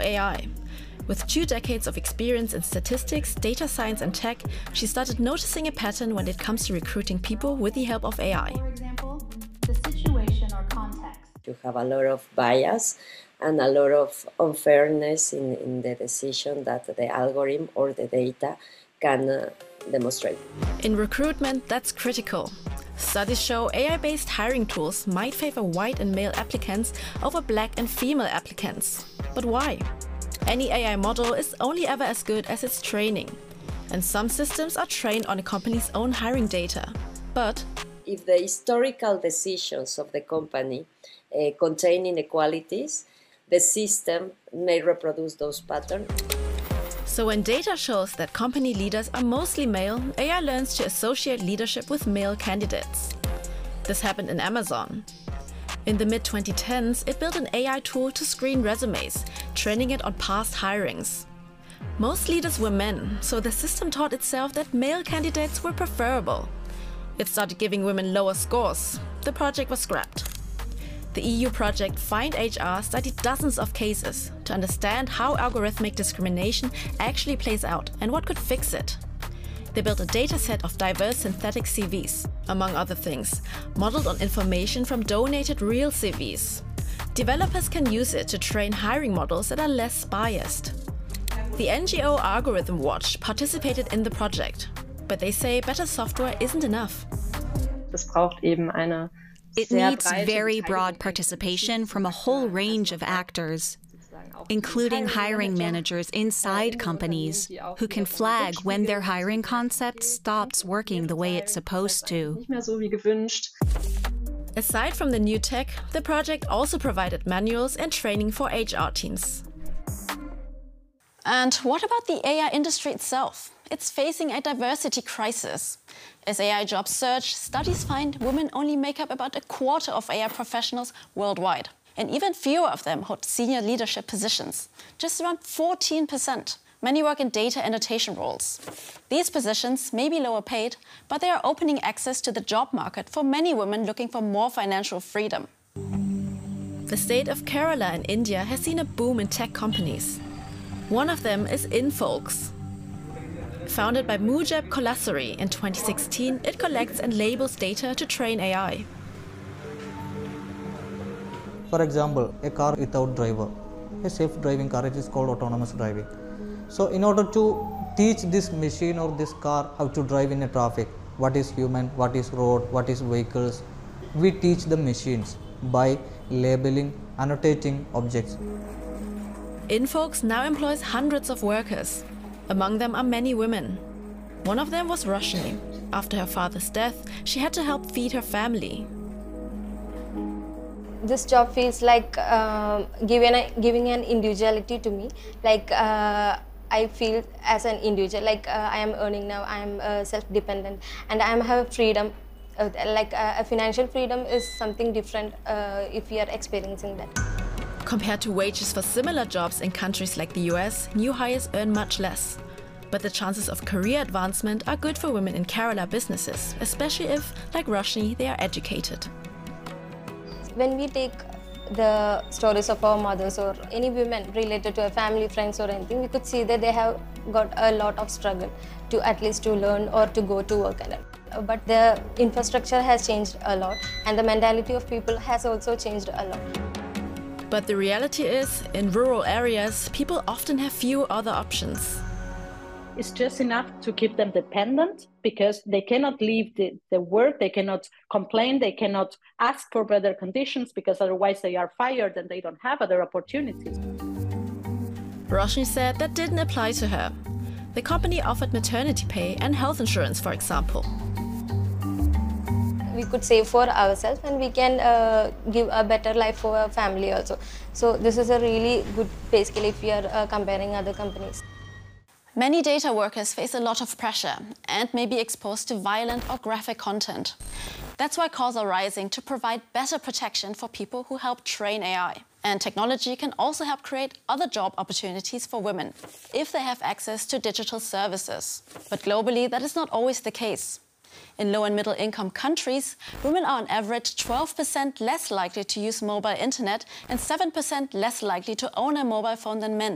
AI. With 2 decades of experience in statistics, data science and tech, she started noticing a pattern when it comes to recruiting people with the help of AI. For example, the situation or context. You have a lot of bias and a lot of unfairness in the decision that the algorithm or the data can demonstrate. In recruitment, that's critical. Studies show AI-based hiring tools might favor white and male applicants over black and female applicants. But why? Any AI model is only ever as good as its training. And some systems are trained on a company's own hiring data. But if the historical decisions of the company contain inequalities, the system may reproduce those patterns. So when data shows that company leaders are mostly male, AI learns to associate leadership with male candidates. This happened in Amazon. In the mid-2010s, it built an AI tool to screen resumes, training it on past hirings. Most leaders were men, so the system taught itself that male candidates were preferable. It started giving women lower scores. The project was scrapped. The EU project Find HR studied dozens of cases to understand how algorithmic discrimination actually plays out and what could fix it. They built a dataset of diverse synthetic CVs, among other things, modeled on information from donated real CVs. Developers can use it to train hiring models that are less biased. The NGO Algorithm Watch participated in the project, but they say better software isn't enough. It needs very broad participation from a whole range of actors, including hiring managers inside companies who can flag when their hiring concept stops working the way it's supposed to. Aside from the new tech, the project also provided manuals and training for HR teams. And what about the AI industry itself? It's facing a diversity crisis. As AI jobs surge, studies find women only make up about a quarter of AI professionals worldwide. And even fewer of them hold senior leadership positions, just around 14%. Many work in data annotation roles. These positions may be lower paid, but they are opening access to the job market for many women looking for more financial freedom. The state of Kerala in India has seen a boom in tech companies. One of them is Infolks. Founded by Mujab Kolasari in 2016, it collects and labels data to train AI. For example, a car without driver, a safe driving car, it is called autonomous driving. So in order to teach this machine or this car how to drive in a traffic, what is human, what is road, what is vehicles, we teach the machines by labeling, annotating objects. Infolks now employs hundreds of workers. Among them are many women. One of them was Roshni. After her father's death, she had to help feed her family. This job feels like giving an individuality to me. Like I feel as an individual, like I am earning now, I am self-dependent, and I have freedom. A financial freedom is something different if you are experiencing that. Compared to wages for similar jobs in countries like the US, new hires earn much less. But the chances of career advancement are good for women in Kerala businesses, especially if, like Roshni, they are educated. When we take the stories of our mothers or any women related to a family, friends or anything, we could see that they have got a lot of struggle to at least to learn or to go to work. But the infrastructure has changed a lot and the mentality of people has also changed a lot. But the reality is, in rural areas, people often have few other options. It's just enough to keep them dependent because they cannot leave the work, they cannot complain, they cannot ask for better conditions because otherwise they are fired and they don't have other opportunities. Roshni said that didn't apply to her. The company offered maternity pay and health insurance, for example. We could save for ourselves and we can give a better life for our family also. So this is a really good pay scale if we are comparing other companies. Many data workers face a lot of pressure and may be exposed to violent or graphic content. That's why calls are rising to provide better protection for people who help train AI. And technology can also help create other job opportunities for women if they have access to digital services. But globally, that is not always the case. In low and middle income countries, women are on average 12% less likely to use mobile internet and 7% less likely to own a mobile phone than men.